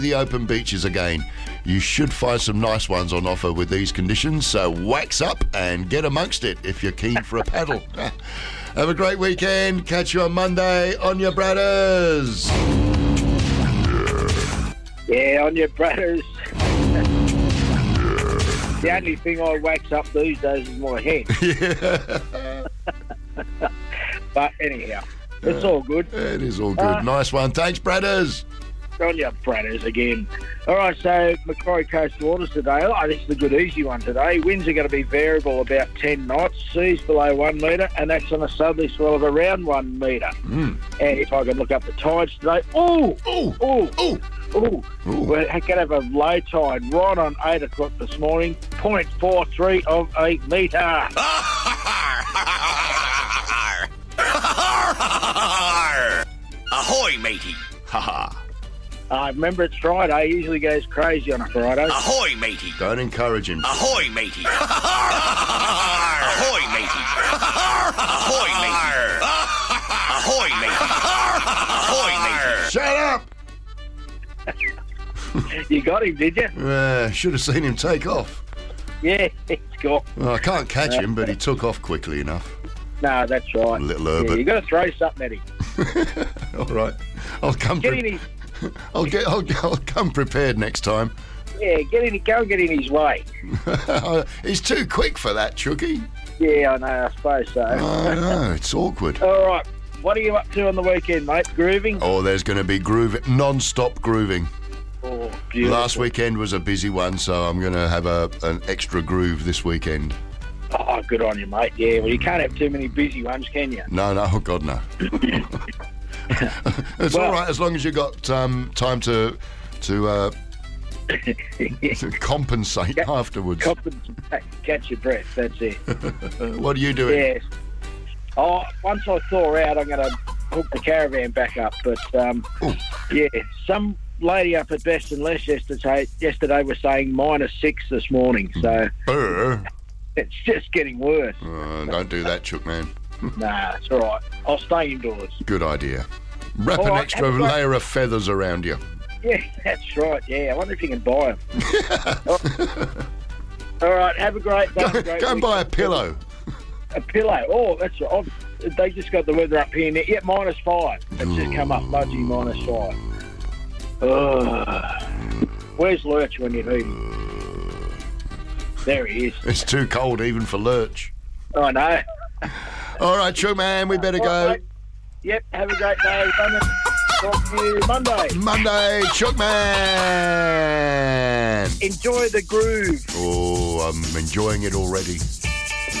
the open beaches again. You should find some nice ones on offer with these conditions, so wax up and get amongst it if you're keen for a paddle. Have a great weekend. Catch you on Monday on your Bradders. Yeah, on your Bradders. The only thing I wax up these days is my head. Yeah. But anyhow, it's all good. It is all good. Nice one. Thanks, Bradders. On your Bradders again. All right, so Macquarie Coast Waters today. Oh, this is a good easy one today. Winds are going to be variable about 10 knots. Seas below 1 metre, and that's on a southerly swell of around 1 metre. And if I can look up the tides today, we're going to have a low tide right on 8 o'clock this morning, 0.43 of a metre. Ahoy, matey. Ha-ha. Remember, it's Friday. He usually goes crazy on a Friday. Ahoy, matey. Don't encourage him. Ahoy, matey. Ahoy, matey. Ahoy, matey. Ahoy, matey. Shut up! You got him, did you? Should have seen him take off. Yeah, he's gone. Well, I can't catch him, but he took off quickly enough. No, that's right. Little Herbert. You got to throw something at him. All right, I'll come. I'll come prepared next time. Yeah, go and get in his way. He's too quick for that, Chucky. Yeah, I know. I suppose so. I know, it's awkward. All right, what are you up to on the weekend, mate? Grooving? Oh, there's going to be non-stop grooving. Oh, beautiful. Last weekend was a busy one, so I'm going to have an extra groove this weekend. Oh, good on you, mate. Yeah, well, you can't have too many busy ones, can you? No, oh God, no. It's all right as long as you got time to compensate afterwards. Catch your breath. That's it. What are you doing? Yes. Oh, once I thaw out, I'm going to hook the caravan back up. But yeah, some lady up at Best and Less yesterday was saying -6 this morning. So it's just getting worse. Don't do that, Chook man. Nah, it's all right. I'll stay indoors. Good idea. Wrap an extra layer of feathers around you. Yeah, that's right. Yeah, I wonder if you can buy them. All right, have a great day. Go and buy a pillow. A pillow. Oh, that's right. They just got the weather up here now. Yeah, -5. It's just come up, budgie, -5. Where's Lurch when you need him? There he is. It's too cold even for Lurch. I know. All right, Chook man, we better go. Mate. Yep, have a great day. Talk to you Monday, Chook man. Enjoy the groove. Oh, I'm enjoying it already.